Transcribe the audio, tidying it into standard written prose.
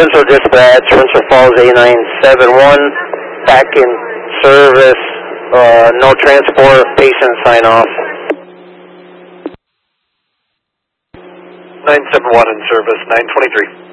Central Dispatch, Winter Falls A971, back in service, no transport, patient sign off. 971 in service, 923.